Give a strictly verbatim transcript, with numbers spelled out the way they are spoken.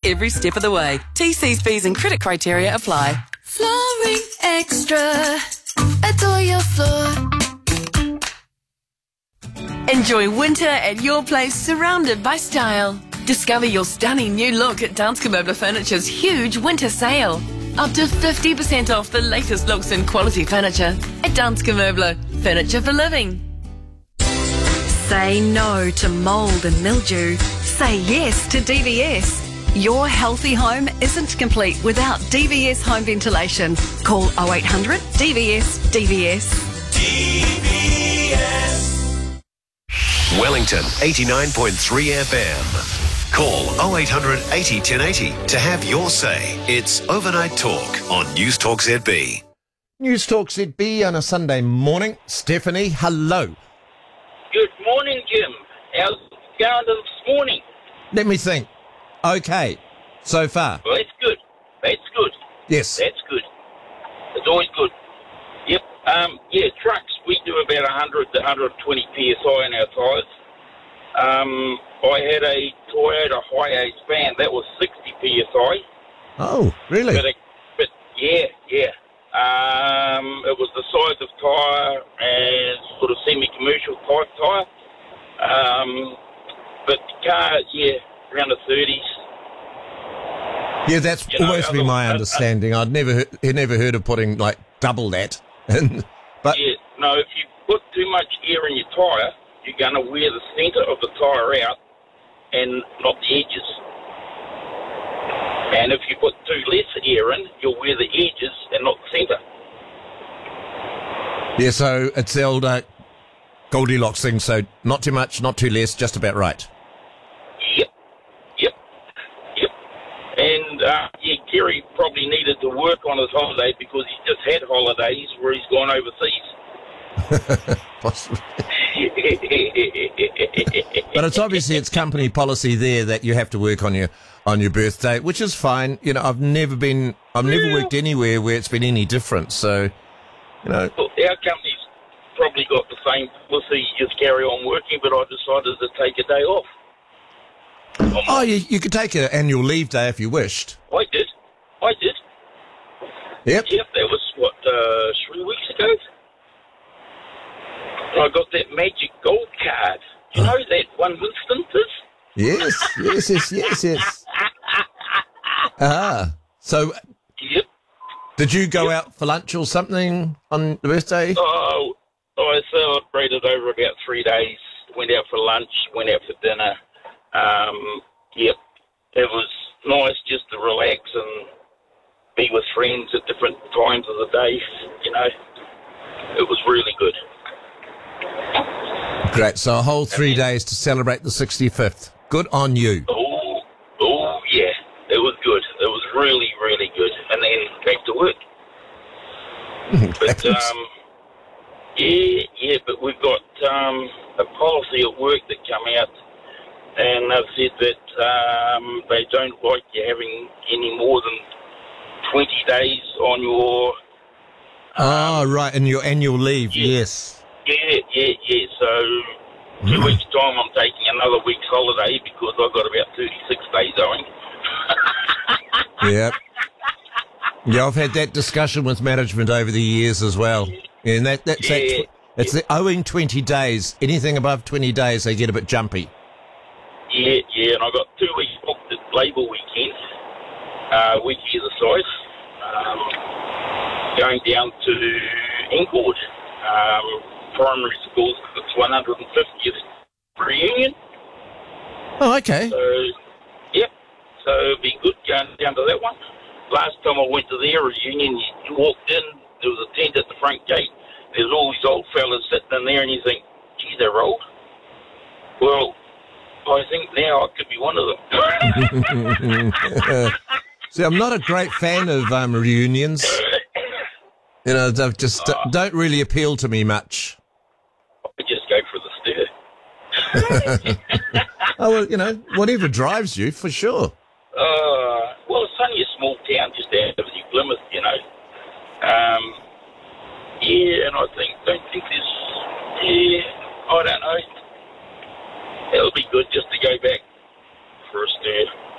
every step of the way. T Cs, fees and credit criteria apply. Flooring Extra. Adore your floor. Enjoy winter at your place, surrounded by style. Discover your stunning new look at Danske Möbler Furniture's huge winter sale. Up to fifty percent off the latest looks and quality furniture at Danske Möbler. Furniture for living. Say no to mould and mildew. Say yes to D V S. Your healthy home isn't complete without D V S home ventilation. Call oh eight hundred D V S D V S. D V S. Wellington eighty-nine point three F M. Call oh eight hundred eighty ten eighty to have your say. It's Overnight Talk on News Talk Z B. News Talk Z B on a Sunday morning. Stephanie, hello. Good morning, Jim. How's it going this morning? Let me think. Okay, so far. Well, that's good. That's good. Yes. That's good. It's always good. Yep. Um, yeah, trucks, we do about one hundred to one twenty P S I in our tyres. Um, I had a Toyota Hiace van, that was sixty P S I. Oh, really? But, it, but yeah, yeah. Um, it was the size of tyre and sort of semi-commercial type tyre. Um, but the car, yeah, around the thirties. Yeah, that's You know, always been other- my uh, understanding. I'd never heard, I'd never heard of putting like double that. But Yeah, no, if you put too much air in your tyre, you're going to wear the centre of the tyre out and not the edges. And if you put too less air in, you'll wear the edges and not the centre. yeah, so it's the old uh, Goldilocks thing. So not too much, not too less, just about right. Yep, yep, yep. And, uh, yeah, Kerry probably needed to work on his holiday because he's just had holidays where he's gone overseas. Possibly. But it's obviously it's company policy there that you have to work on your on your birthday, which is fine. You know, I've never been, I've never worked anywhere where it's been any different. So, you know, Well, our company's probably got the same policy, just carry on working, but I decided to take a day off. oh, you, you could take an annual leave day if you wished. I did. I did. Yep. Yep, that was, what, uh, three weeks ago? I got that magic gold card. You know that one Winston is? Yes, yes, yes, yes, yes. Ah, so Yep. did you go out for lunch or something on the birthday? Oh, I celebrated over about three days. Went out for lunch, went out for dinner. Um, yep. It was nice just to relax and be with friends at different times of the day, you know. It was really good. Great. So a whole three days to celebrate the sixty-fifth. Good on you. Oh, oh, yeah. It was good. It was really, really good. And then back to work. But, um, yeah, yeah, but we've got um, a policy at work that come out, and they've said that um, they don't like you having any more than twenty days on your... Oh, right, and your annual leave, Yeah. yes. Yeah, yeah, yeah. So two weeks' time I'm taking another week's holiday because I've got about thirty-six days owing. Yep. Yeah, I've had that discussion with management over the years as well. And that, that's that, Yeah. it's the owing twenty days. Anything above twenty days, they get a bit jumpy. Yeah, yeah, and I got two weeks booked at Labour weekend, uh, week either side, um, going down to Inglewood, um, primary school's its one hundred fiftieth reunion. Oh, okay. So, yep, so it'd be good going down to that one. Last time I went to their reunion, you, you walked in, there was a tent at the front gate, there's all these old fellas sitting in there, and you think, gee, they're old. Well, I think now I could be one of them. See, I'm not a great fan of um, reunions. You know, they've just uh, don't really appeal to me much. I just go for the stir. Oh, well, you know, whatever drives you, for sure. Uh, well, it's only a small town just out of New Plymouth, you know. Um, yeah, and I think, don't think there's, yeah, I don't know. It'll be good just to go back for a stir.